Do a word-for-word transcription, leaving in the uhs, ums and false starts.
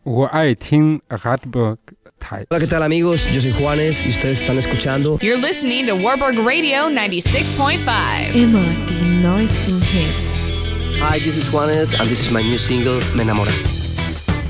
我爱听 Wartburg台。 Hola, ¿qué tal amigos? Yo soy Juanes y ustedes están escuchando. You're listening to Warburg Radio ninety-six point five. Immer die neuesten Hits. Hi, this is Juanes and this is my new single, Me Enamora.